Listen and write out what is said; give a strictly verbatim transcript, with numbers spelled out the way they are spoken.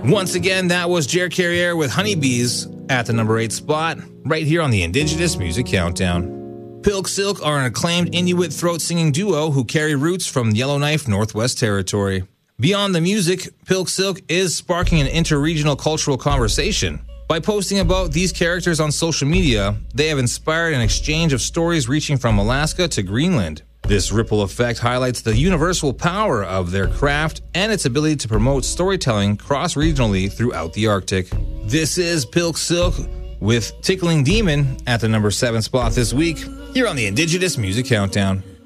Once again, that was Jer Carriere with Honeybees at the number eight spot, right here on the Indigenous Music Countdown. Pilk Silk are an acclaimed Inuit throat-singing duo who carry roots from Yellowknife, Northwest Territory. Beyond the music, Pilk Silk is sparking an interregional cultural conversation. By posting about these characters on social media, they have inspired an exchange of stories reaching from Alaska to Greenland. This ripple effect highlights the universal power of their craft and its ability to promote storytelling cross-regionally throughout the Arctic. This is Pilk Silk with Tickling Demon at the number seven spot this week, here on the Indigenous Music Countdown.